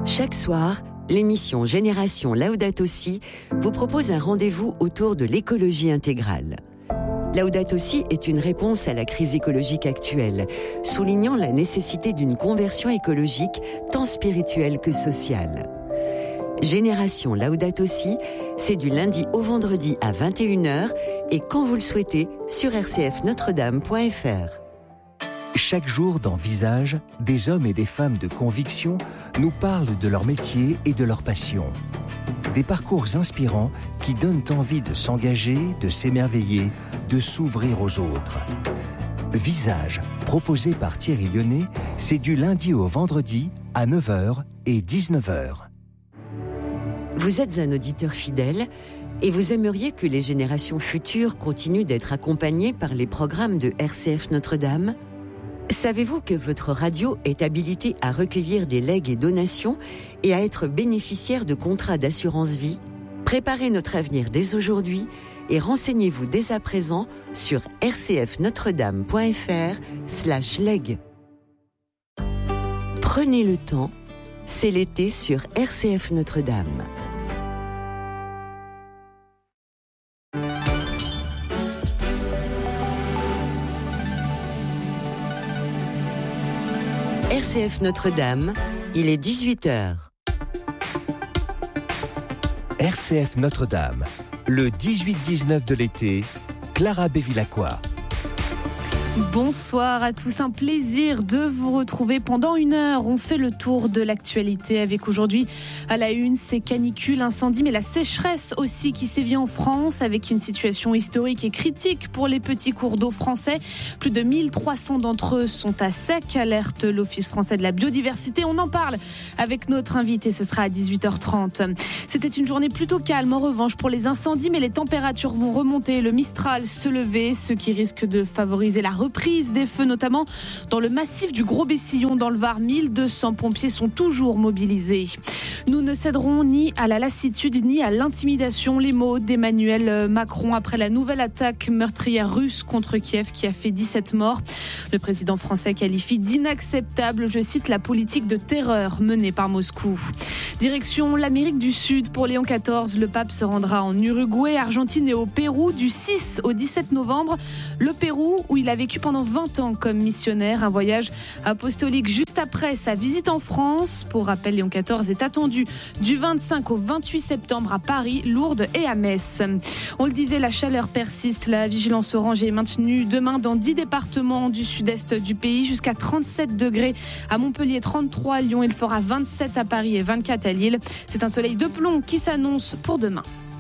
Chaque soir, l'émission Génération Laudato Si vous propose un rendez-vous autour de l'écologie intégrale. Laudato Si est une réponse à la crise écologique actuelle, soulignant la nécessité d'une conversion écologique tant spirituelle que sociale. Génération Laudato Si, c'est du lundi au vendredi à 21h et quand vous le souhaitez sur rcfnotredame.fr. Chaque jour dans Visage, des hommes et des femmes de conviction nous parlent de leur métier et de leur passion. Des parcours inspirants qui donnent envie de s'engager, de s'émerveiller, de s'ouvrir aux autres. Visage, proposé par Thierry Lyonnais, c'est du lundi au vendredi à 9h et 19h. Vous êtes un auditeur fidèle et vous aimeriez que les générations futures continuent d'être accompagnées par les programmes de RCF Notre-Dame ? Savez-vous que votre radio est habilitée à recueillir des legs et donations et à être bénéficiaire de contrats d'assurance vie ? Préparez notre avenir dès aujourd'hui et renseignez-vous dès à présent sur rcfnotredame.fr/leg. Prenez le temps, c'est l'été sur RCF Notre-Dame. RCF Notre-Dame, il est 18h. RCF Notre-Dame, le 18-19 de l'été, Clara Bevilacqua. Bonsoir à tous, un plaisir de vous retrouver pendant une heure. On fait le tour de l'actualité avec aujourd'hui à la une ces canicules, incendies, mais la sécheresse aussi qui sévit en France avec une situation historique et critique pour les petits cours d'eau français. Plus de 1300 d'entre eux sont à sec, alerte l'Office français de la biodiversité. On en parle avec notre invité, ce sera à 18h30. C'était une journée plutôt calme en revanche pour les incendies, mais les températures vont remonter, le Mistral se lever, ce qui risque de favoriser la reprise des feux, notamment dans le massif du Gros-Bessillon dans le Var. 1200 pompiers sont toujours mobilisés. Nous ne céderons ni à la lassitude ni à l'intimidation. Les mots d'Emmanuel Macron après la nouvelle attaque meurtrière russe contre Kiev qui a fait 17 morts. Le président français qualifie d'inacceptable, je cite, la politique de terreur menée par Moscou. Direction l'Amérique du Sud pour Léon XIV. Le pape se rendra en Uruguay, Argentine et au Pérou du 6 au 17 novembre. Le Pérou où il a vécu pendant 20 ans comme missionnaire. Un voyage apostolique juste après sa visite en France. Pour rappel, Léon XIV est attendu du 25 au 28 septembre à Paris, Lourdes et à Metz. On le disait, la chaleur persiste. La vigilance orange est maintenue demain dans 10 départements du sud-est du pays, jusqu'à 37 degrés à Montpellier, 33 à Lyon. Il fera 27 à Paris et 24 à Lille. C'est un soleil de plomb qui s'annonce pour demain.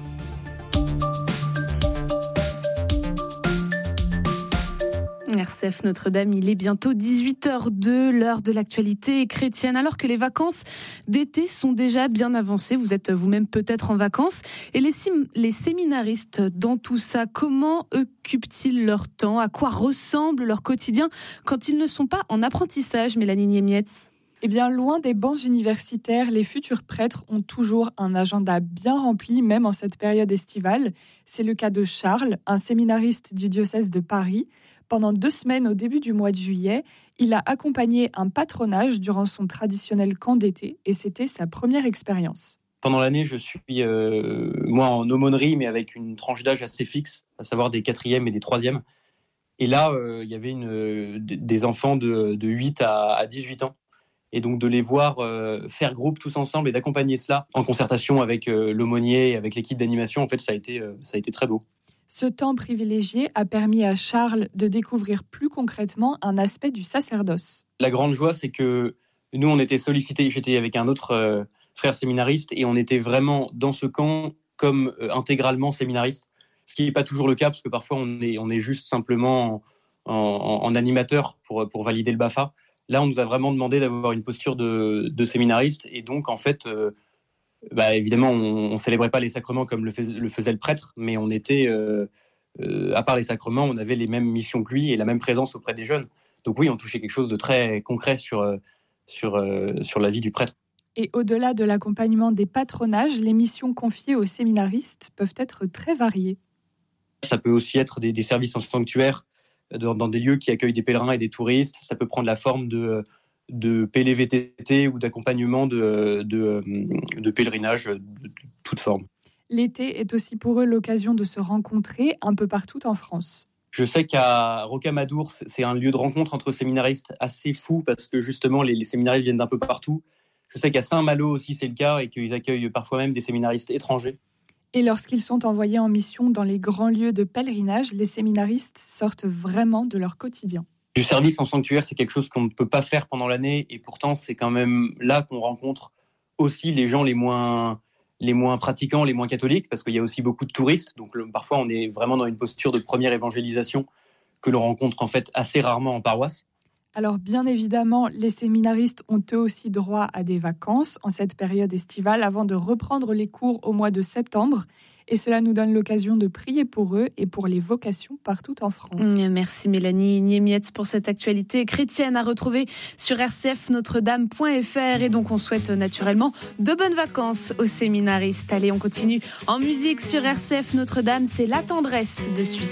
RCF Notre-Dame, il est bientôt 18h02, l'heure de l'actualité chrétienne, alors que les vacances d'été sont déjà bien avancées. Vous êtes vous-même peut-être en vacances. Et les séminaristes dans tout ça, comment occupent-ils leur temps ? À quoi ressemble leur quotidien quand ils ne sont pas en apprentissage, Mélanie Niemietz ? Eh bien, loin des bancs universitaires, les futurs prêtres ont toujours un agenda bien rempli, même en cette période estivale. C'est le cas de Charles, un séminariste du diocèse de Paris. Pendant 2 semaines au début du mois de juillet, il a accompagné un patronage durant son traditionnel camp d'été et c'était sa première expérience. Pendant l'année, je suis moi en aumônerie, mais avec une tranche d'âge assez fixe, à savoir des 4e et des 3e. Et là, il y avait des enfants de 8 à 18 ans. Et donc de les voir faire groupe tous ensemble et d'accompagner cela en concertation avec l'aumônier et avec l'équipe d'animation, en fait, ça a été très beau. Ce temps privilégié a permis à Charles de découvrir plus concrètement un aspect du sacerdoce. La grande joie, c'est que nous, on était sollicités, j'étais avec un autre frère séminariste, et on était vraiment dans ce camp comme intégralement séminariste, ce qui n'est pas toujours le cas, parce que parfois on est juste simplement en animateur pour valider le BAFA. Là, on nous a vraiment demandé d'avoir une posture de séminariste, et donc en fait... évidemment, on ne célébrait pas les sacrements comme le faisait le prêtre, mais on était, à part les sacrements, on avait les mêmes missions que lui et la même présence auprès des jeunes. Donc oui, on touchait quelque chose de très concret sur la vie du prêtre. Et au-delà de l'accompagnement des patronages, les missions confiées aux séminaristes peuvent être très variées. Ça peut aussi être des services en sanctuaire, dans des lieux qui accueillent des pèlerins et des touristes. Ça peut prendre la forme de PLVTT ou d'accompagnement de pèlerinage de toute forme. L'été est aussi pour eux l'occasion de se rencontrer un peu partout en France. Je sais qu'à Rocamadour, c'est un lieu de rencontre entre séminaristes assez fou parce que justement, les séminaristes viennent d'un peu partout. Je sais qu'à Saint-Malo aussi, c'est le cas et qu'ils accueillent parfois même des séminaristes étrangers. Et lorsqu'ils sont envoyés en mission dans les grands lieux de pèlerinage, les séminaristes sortent vraiment de leur quotidien. Du service en sanctuaire, c'est quelque chose qu'on ne peut pas faire pendant l'année et pourtant, c'est quand même là qu'on rencontre aussi les gens les moins pratiquants, les moins catholiques, parce qu'il y a aussi beaucoup de touristes. Donc parfois, on est vraiment dans une posture de première évangélisation que l'on rencontre en fait assez rarement en paroisse. Alors bien évidemment, les séminaristes ont eux aussi droit à des vacances en cette période estivale avant de reprendre les cours au mois de septembre. Et cela nous donne l'occasion de prier pour eux et pour les vocations partout en France. Merci Mélanie Niemietz pour cette actualité chrétienne à retrouver sur rcfnotredame.fr. Et donc on souhaite naturellement de bonnes vacances aux séminaristes. Allez, on continue en musique sur RCF Notre-Dame. C'est La Tendresse de Suisse.